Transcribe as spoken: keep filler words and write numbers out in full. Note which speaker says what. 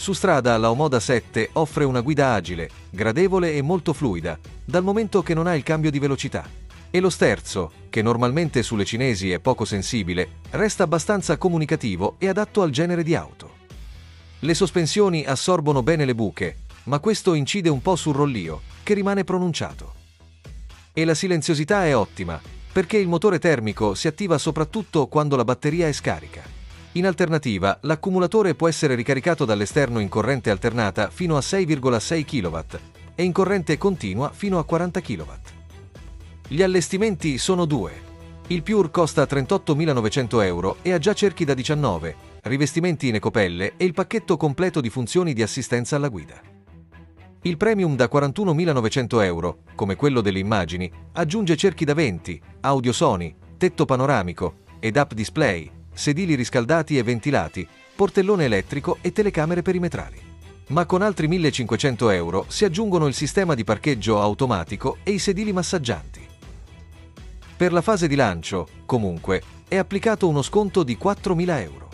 Speaker 1: Su strada la Omoda sette offre una guida agile, gradevole e molto fluida, dal momento che non ha il cambio di velocità. E lo sterzo, che normalmente sulle cinesi è poco sensibile, resta abbastanza comunicativo e adatto al genere di auto. Le sospensioni assorbono bene le buche, ma questo incide un po' sul rollio, che rimane pronunciato. E la silenziosità è ottima, perché il motore termico si attiva soprattutto quando la batteria è scarica. In alternativa, l'accumulatore può essere ricaricato dall'esterno in corrente alternata fino a sei virgola sei chilowatt e in corrente continua fino a quaranta chilowatt. Gli allestimenti sono due. Il Pure costa trentottomilanovecento euro e ha già cerchi da diciannove, rivestimenti in ecopelle e il pacchetto completo di funzioni di assistenza alla guida. Il Premium da quarantunomilanovecento euro, come quello delle immagini, aggiunge cerchi da venti, audio Sony, tetto panoramico, ed up display, sedili riscaldati e ventilati, portellone elettrico e telecamere perimetrali. Ma con altri millecinquecento euro si aggiungono il sistema di parcheggio automatico e i sedili massaggianti. Per la fase di lancio, comunque, è applicato uno sconto di quattromila euro.